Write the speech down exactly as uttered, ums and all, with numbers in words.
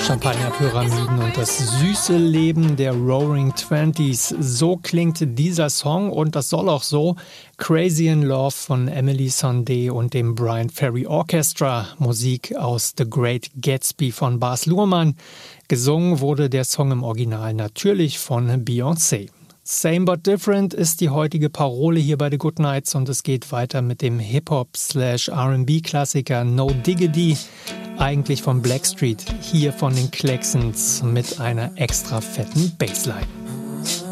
Champagnerpyramiden und das süße Leben der Roaring Twenties. So klingt dieser Song und das soll auch so. Crazy in Love von Emily Sandé und dem Bryan Ferry Orchestra. Musik aus The Great Gatsby von Baz Luhrmann. Gesungen wurde der Song im Original natürlich von Beyoncé. Same but different ist die heutige Parole hier bei The Good Nights und es geht weiter mit dem Hip-Hop-slash R and B-Klassiker No Diggity, eigentlich von Blackstreet, hier von den Klaxons mit einer extra fetten Bassline.